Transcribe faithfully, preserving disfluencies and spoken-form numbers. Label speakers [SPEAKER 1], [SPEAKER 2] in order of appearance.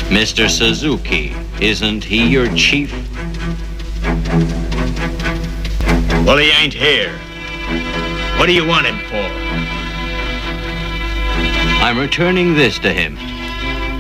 [SPEAKER 1] Mister Suzuki, isn't he your chief?
[SPEAKER 2] Well, he ain't here. What do you want him for?
[SPEAKER 1] I'm returning this to him.